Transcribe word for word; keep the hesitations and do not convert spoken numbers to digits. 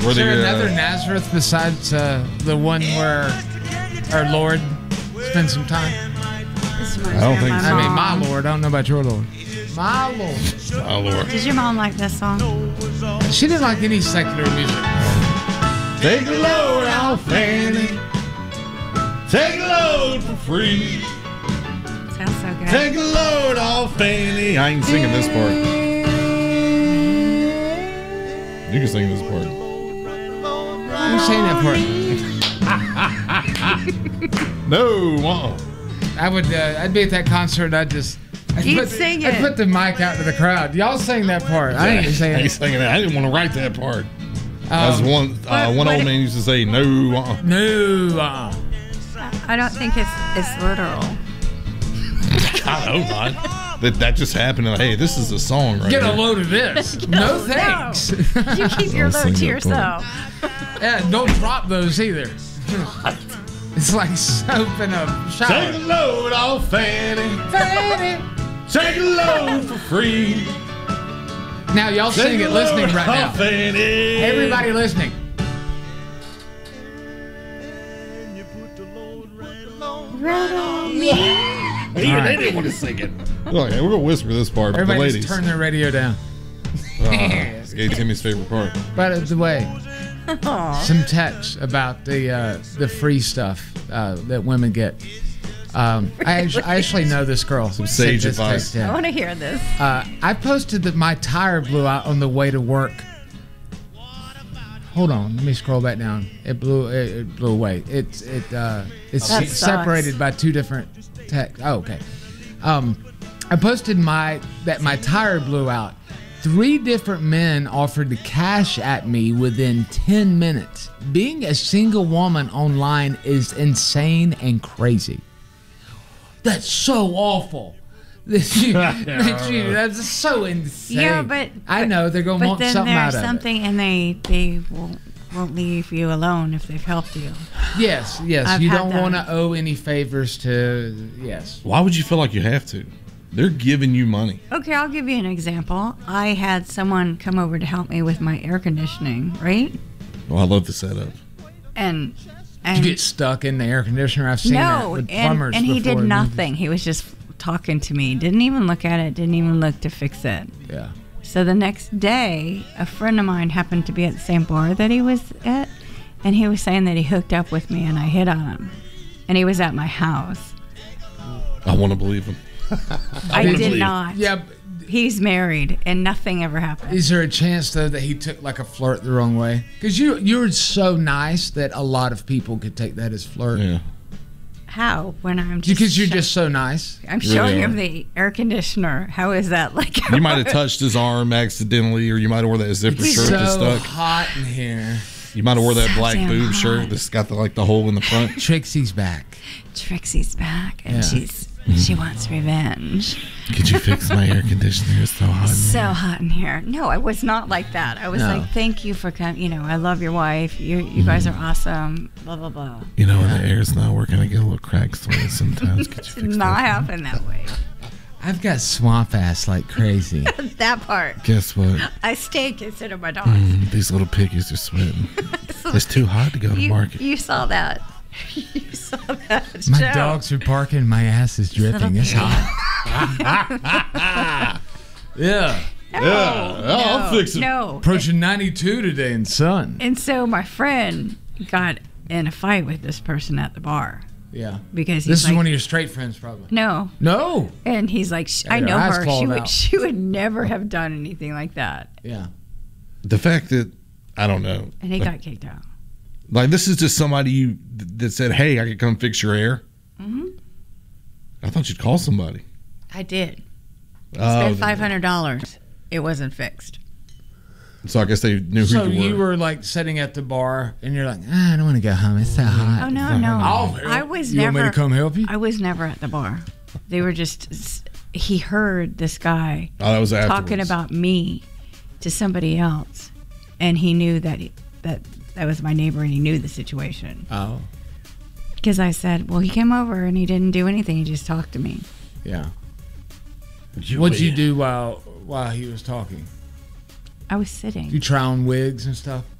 Were Is there they, uh, another Nazareth besides uh, the one where our Lord spent some time? I don't think so. I mean, my Lord. I don't know about your Lord. My Lord. Oh, Lord. Did your mom like this song? She didn't like any secular music. Take a load off Fanny. Take a load for free. Sounds so good. Take a load off Fanny. I ain't singing this part. You can sing this part. You saying that part? No, uh-uh. I would. Uh, I'd be at that concert. I'd just. I'd You'd put, sing I'd it. put the mic out to the crowd. Y'all sing that part. I ain't saying I ain't it. singing that. I didn't want to write that part. As Um, one uh, what- one what old it- man used to say, no, uh-uh. No. Uh, I don't think it's it's literal. I hope not. That that just happened. And, hey, this is a song right get a here. load of this. no, thanks. You keep your I'll sing load to that yourself. Yeah, don't drop those either. It's like soap in a shower. Take a load off Fanny. Fanny. Take a load for free. Now y'all sing it listening right now. Fanny. Everybody listening. Right on me. Even All right. they didn't want to sing it. Okay, we're gonna whisper this part. But the Everybody ladies. just turn their radio down. Uh, it's Gay Timmy's favorite part. By the way, Aw. some texts about the uh, the free stuff uh, that women get. Um, I, actually, I actually know this girl. Some sage advice. I want to hear this. Uh, I posted that my tire blew out on the way to work. Hold on, let me scroll back down. It blew. It, it blew away. It's it. Uh, it's That separated sucks. by two different texts. Oh, okay. Um, I posted my that my tire blew out. Three different men offered to cash at me within ten minutes. Being a single woman online is insane and crazy. That's so awful. This, you, that you, that's so insane. Yeah, but I know they're gonna But want then something out there's of something, and they they won't, won't leave you alone if they've helped you. it. Yes, yes. I've you had don't that. want to owe any favors to. Yes. Why would you feel like you have to? They're giving you money. Okay, I'll give you an example. I had someone come over to help me with my air conditioning, right? Well, I love the setup. And You and get stuck in the air conditioner. I've seen that no, with and, plumbers and he before. did nothing. He was just talking to me. Didn't even look at it. Didn't even look to fix it. Yeah. So the next day, a friend of mine happened to be at the same bar that he was at, and he was saying that he hooked up with me, and I hit on him, and he was at my house. I want to believe him. I, wanna did believe. not. Yeah. He's married, and nothing ever happened. Is there a chance though that he took like a flirt the wrong way? Because you you're so nice that a lot of people could take that as flirt. Yeah. How? When I'm just Because you're sho- just so nice. I'm Really showing are. him the air conditioner. How is that like? You might have touched his arm accidentally, or you might have wore that zipper It's shirt so that's stuck. hot in here. You might have wore that So black damn boob hot. shirt that's got the, like the hole in the front. Trixie's back. Trixie's back, and Yeah. she's she wants revenge. Could you fix my air conditioner? It's so hot. So hot in here. No, I was not like that. I was No. like, thank you for coming. You know, I love your wife. You you guys are awesome. Blah blah blah. You know, when the air's not working, I get a little cracks on it sometimes. Could you Did fix not that? happen that way. I've got swamp ass like crazy. That part. Guess what? I stink instead of my dogs. Mm, these little piggies are sweating. It's too hot to go to You, market. you saw that. You saw that. My Joe. dogs are barking. My ass is dripping. It's hot. Yeah. No, Yeah, I'll no, fix it. No. Approaching ninety-two today in sun. And so my friend got in a fight with this person at the bar Yeah. because he's This like, is one of your straight friends, probably. no. No. And he's like, "Sh- I their know eyes her. She clawed would, out. she would never have done anything like that. Yeah. The fact that, I don't know. And he got kicked out. Like, this is just somebody you that said, hey, I could come fix your air. hmm I thought you'd call somebody. I did. Oh, Spent five hundred dollars. It wasn't fixed. so I guess they knew who So you were. you were like sitting at the bar and you're like, ah, I don't want to go home. It's so hot. Oh, no, no. I'll help. I was you never. want me to come help you? I was never at the bar. They were just. He heard this guy Oh, that was afterwards. talking about me to somebody else, and he knew that he, that that was my neighbor, and he knew the situation. Oh, Because I said, well, he came over and he didn't do anything. He just talked to me. yeah. You What'd you win. do while while he was talking? I was sitting. You try on wigs and stuff?